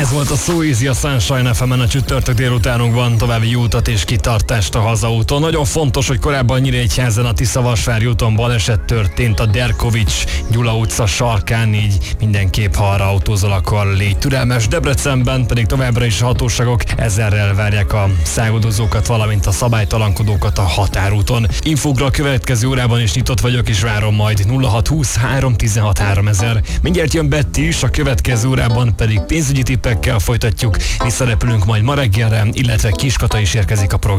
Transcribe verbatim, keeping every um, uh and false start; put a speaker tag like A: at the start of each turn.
A: Ez volt a So Easy a Sunshine ef emen a csütörtök délutánunkban. További jó utat és kitartást a hazaúton. Nagyon fontos, hogy korábban Nyíregyházán a Tisza-Vasvári úton baleset történt a Derkovics Gyula utca sarkán, így mindenképp, ha arra autózol, akkor légy türelmes. Debrecenben pedig továbbra is a hatóságok ezerrel várják a száguldozókat, valamint a szabálytalankodókat a határúton. Infógra a következő órában is nyitott vagyok, és várom majd nulla hat húsz három tizenhat háromezer. Mindjárt jön Betty is, a következő órában pedig pénzügyi tippekkel folytatjuk. Visszarepülünk majd ma reggelre, illetve Kiskata is érkezik a program.